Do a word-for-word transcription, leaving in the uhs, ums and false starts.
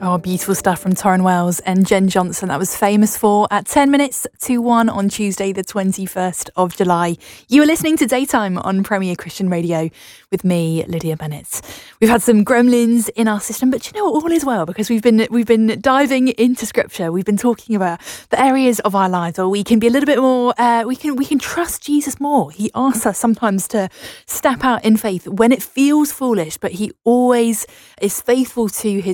Oh, beautiful stuff from Torrin Wells and Jen Johnson. That was Famous for at ten minutes to one on Tuesday, the twenty-first of July. You are listening to Daytime on Premier Christian Radio with me, Lydia Bennett. We've had some gremlins in our system, but you know what? All is well, because we've been we've been diving into Scripture. We've been talking about the areas of our lives where we can be a little bit more. Uh, we can we can trust Jesus more. He asks us sometimes to step out in faith when it feels foolish, but he always is faithful to his